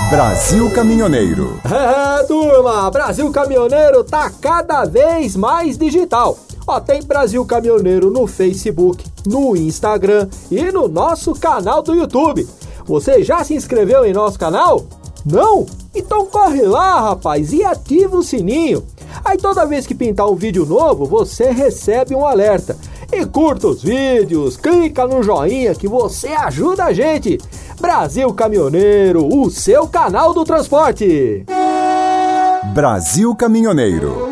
Brasil Caminhoneiro. Turma, Brasil Caminhoneiro tá cada vez mais digital. Tem Brasil Caminhoneiro no Facebook, no Instagram e no nosso canal do YouTube. Você já se inscreveu em nosso canal? Não? Então corre lá, rapaz, e ativa o sininho. Aí toda vez que pintar um vídeo novo, você recebe um alerta. E curta os vídeos, clica no joinha que você ajuda a gente. Brasil Caminhoneiro, o seu canal do transporte. Brasil Caminhoneiro.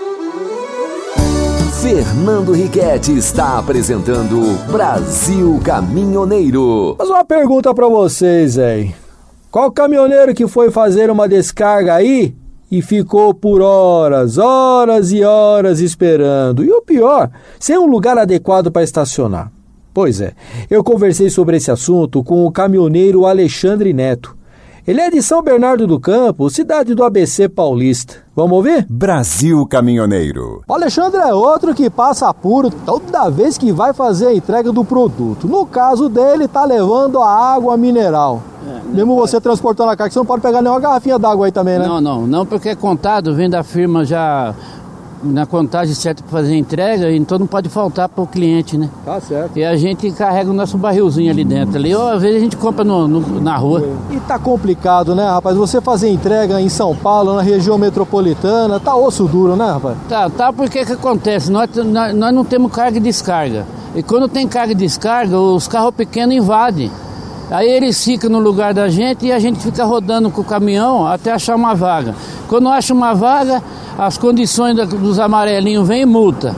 Fernando Riquetti está apresentando Brasil Caminhoneiro. Mas uma pergunta pra vocês, aí. Qual caminhoneiro que foi fazer uma descarga aí e ficou por horas e horas esperando? E o pior, sem um lugar adequado para estacionar. Pois é, eu conversei sobre esse assunto com o caminhoneiro Alexandre Neto. Ele é de São Bernardo do Campo, cidade do ABC paulista. Vamos ouvir? Brasil Caminhoneiro. O Alexandre é outro que passa apuro toda vez que vai fazer a entrega do produto. No caso dele, tá levando a água mineral. Mesmo você transportando a carga, você não pode pegar nenhuma garrafinha d'água aí também, né? Não, porque é contado, vem da firma já na contagem certa para fazer a entrega, então não pode faltar para o cliente, né? Tá certo. E a gente carrega o nosso barrilzinho ali dentro, ali, ou às vezes a gente compra na rua. E tá complicado, né, rapaz? Você fazer entrega em São Paulo, na região metropolitana, tá osso duro, né, rapaz? Tá, porque que acontece? Nós não temos carga e descarga. E quando tem carga e descarga, os carros pequenos invadem. Aí eles ficam no lugar da gente e a gente fica rodando com o caminhão até achar uma vaga. Quando acha uma vaga, as condições dos amarelinhos vêm e multa.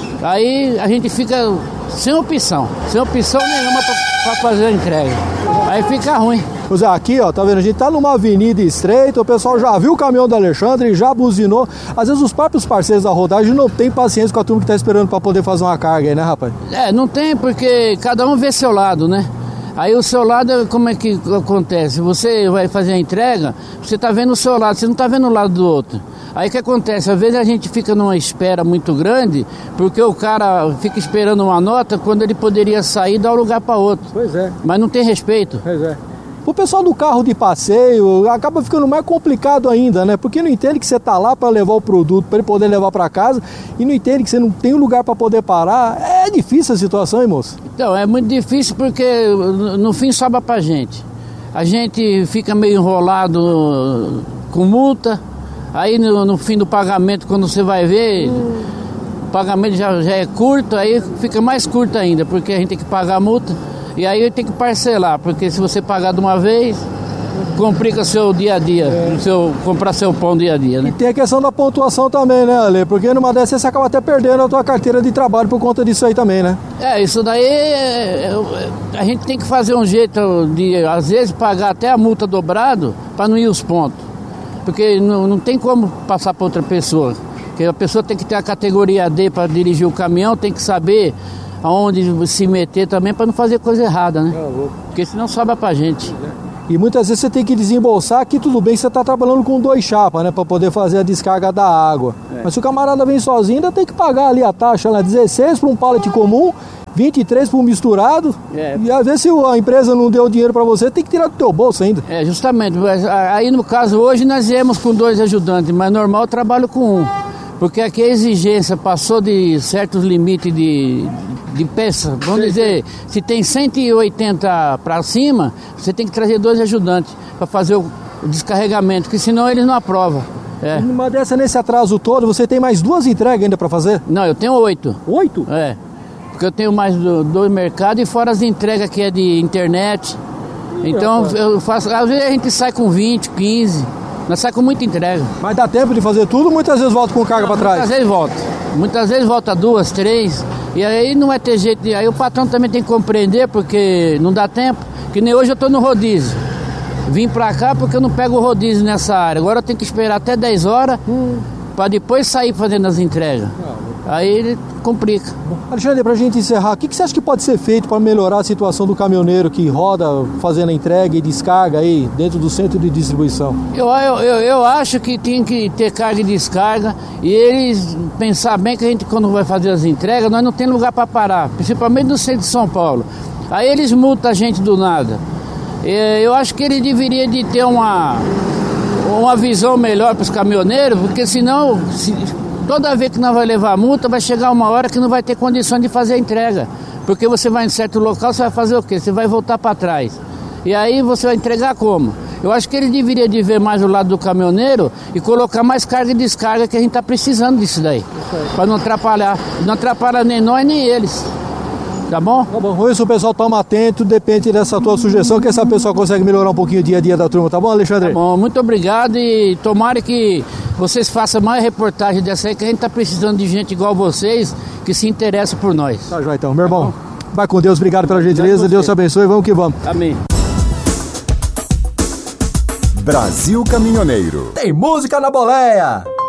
Aí a gente fica sem opção nenhuma para fazer a entrega. Aí fica ruim. Pois é, aqui, tá vendo? A gente tá numa avenida estreita, o pessoal já viu o caminhão do Alexandre, já buzinou. Às vezes os próprios parceiros da rodagem não tem paciência com a turma que tá esperando para poder fazer uma carga aí, né, rapaz? Não tem, porque cada um vê seu lado, né? Aí o seu lado, como é que acontece? Você vai fazer a entrega, você está vendo o seu lado, você não está vendo o lado do outro. Aí o que acontece? Às vezes a gente fica numa espera muito grande, porque o cara fica esperando uma nota quando ele poderia sair e dar um lugar para outro. Pois é. Mas não tem respeito. Pois é. O pessoal do carro de passeio acaba ficando mais complicado ainda, né? Porque não entende que você tá lá para levar o produto, para ele poder levar para casa, e não entende que você não tem um lugar para poder parar. É difícil a situação, hein, moço? Então, é muito difícil porque no fim sobra pra gente. A gente fica meio enrolado com multa, aí no fim do pagamento, quando você vai ver, o pagamento já é curto, aí fica mais curto ainda, porque a gente tem que pagar a multa. E aí tem que parcelar, porque se você pagar de uma vez, complica seu dia a dia, comprar seu pão dia a dia, né? E tem a questão da pontuação também, né, Ale? Porque numa dessas você acaba até perdendo a tua carteira de trabalho por conta disso aí também, né? Isso daí a gente tem que fazer um jeito de, às vezes, pagar até a multa dobrado para não ir os pontos. Porque não tem como passar para outra pessoa. Porque a pessoa tem que ter a categoria D para dirigir o caminhão, tem que saber aonde se meter também para não fazer coisa errada, né? Porque senão sobra pra gente. E muitas vezes você tem que desembolsar, aqui tudo bem que você está trabalhando com 2 chapas, né? Para poder fazer a descarga da água. Mas se o camarada vem sozinho, ainda tem que pagar ali a taxa, né? 16 para um pallet comum, 23 para um misturado. E às vezes se a empresa não deu dinheiro para você, tem que tirar do teu bolso ainda. Justamente. Aí no caso hoje nós viemos com 2 ajudantes, mas normal eu trabalho com 1. Porque aqui a exigência passou de certos limites de peça. Vamos dizer, se tem 180 para cima, você tem que trazer 2 ajudantes para fazer o descarregamento, porque senão eles não aprovam. E numa dessa, nesse atraso todo, você tem mais 2 entregas ainda para fazer? Não, eu tenho 8. 8? Porque eu tenho mais 2 mercados e fora as entregas que é de internet. Então eu faço, às vezes a gente sai com 20, 15. Nós saímos com muita entrega. Mas dá tempo de fazer tudo ou muitas vezes volta com carga para trás? Muitas vezes volta 2, 3. E aí não vai ter jeito. Aí o patrão também tem que compreender, porque não dá tempo. Que nem hoje eu estou no rodízio. Vim para cá porque eu não pego o rodízio nessa área. Agora eu tenho que esperar até 10 horas para depois sair fazendo as entregas. Aí ele complica. Alexandre, pra gente encerrar, o que você acha que pode ser feito para melhorar a situação do caminhoneiro que roda fazendo a entrega e descarga aí dentro do centro de distribuição? Eu acho que tem que ter carga e descarga e eles pensar bem que a gente, quando vai fazer as entregas, nós não tem lugar para parar, principalmente no centro de São Paulo. Aí eles multam a gente do nada. Eu acho que ele deveria de ter uma visão melhor para os caminhoneiros, porque senão, toda vez que nós vamos levar multa, vai chegar uma hora que não vai ter condição de fazer a entrega. Porque você vai em certo local, você vai fazer o quê? Você vai voltar para trás. E aí você vai entregar como? Eu acho que ele deveria de ver mais o lado do caminhoneiro e colocar mais carga e descarga, que a gente está precisando disso daí. Para não atrapalhar. Não atrapalha nem nós, nem eles. Tá bom? Tá bom. Com isso o pessoal toma atento, depende dessa tua sugestão, que essa pessoa consegue melhorar um pouquinho o dia a dia da turma. Tá bom, Alexandre? Tá bom, muito obrigado e tomara que vocês façam mais reportagem dessa aí, que a gente está precisando de gente igual vocês, que se interessa por nós. Tá já então, meu irmão. Vai com Deus, obrigado pela gentileza, Deus te abençoe, vamos que vamos. Amém. Brasil Caminhoneiro. Tem música na boleia!